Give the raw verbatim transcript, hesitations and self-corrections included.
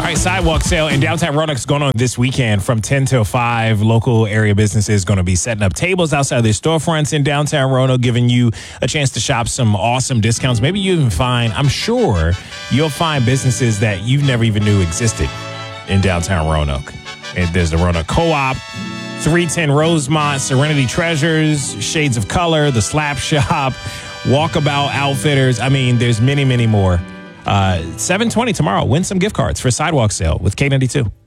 right, sidewalk sale in downtown Roanoke is going on this weekend from ten till five. Local area businesses going to be setting up tables outside their storefronts in downtown Roanoke, giving you a chance to shop some awesome discounts. Maybe you even find, I'm sure you'll find businesses that you never even knew existed in downtown Roanoke. And there's the Roanoke Co-op, three ten Rosemont, Serenity Treasures, Shades of Color, the Slap Shop, Walkabout Outfitters. I mean, there's many, many more. Uh, seven twenty tomorrow. Win some gift cards for sidewalk sale with K ninety-two.